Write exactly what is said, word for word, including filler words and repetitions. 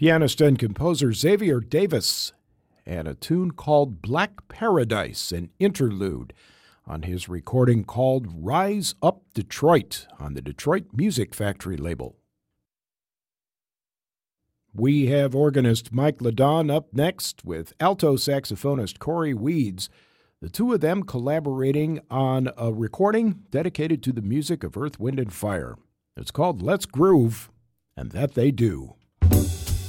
pianist and composer Xavier Davis, and a tune called Black Paradise, an interlude on his recording called Rise Up Detroit on the Detroit Music Factory label. We have organist Mike Ladon up next with alto saxophonist Corey Weeds, the two of them collaborating on a recording dedicated to the music of Earth, Wind, and Fire. It's called Let's Groove, and that they do.